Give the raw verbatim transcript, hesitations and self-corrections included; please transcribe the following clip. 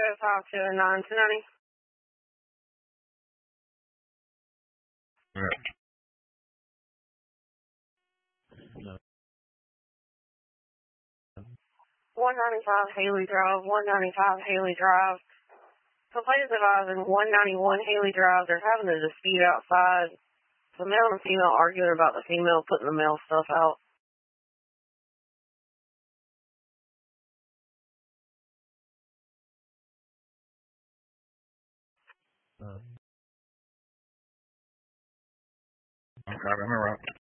go talk to a nine twenty. Yeah. No. one ninety-five Haley Drive, one ninety-five Haley Drive. Complaints advising one ninety-one Haley Drive. They're having a dispute outside. The male and female arguing about the female putting the male stuff out. Um, okay, let me write.